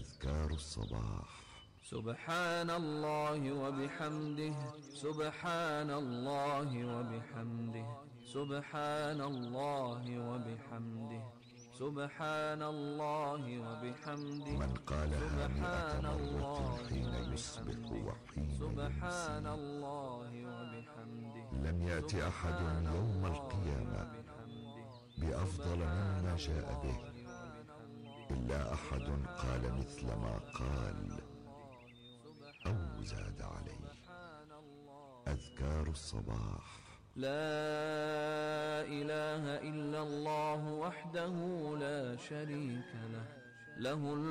أذكار الصباح. سبحان الله وبحمده، سبحان الله وبحمده، سبحان الله وبحمده، سبحان الله وبحمده. من قالها 100 مرة حين يصبح وحين سبحان يمسي الله وبحمده. لم يأت أحد يوم القيامة بأفضل مما جاء به إلا أحد قال مثل ما قال أو زاد عليه. أذكار الصباح. لا إله إلا الله وحده لا شريك له، له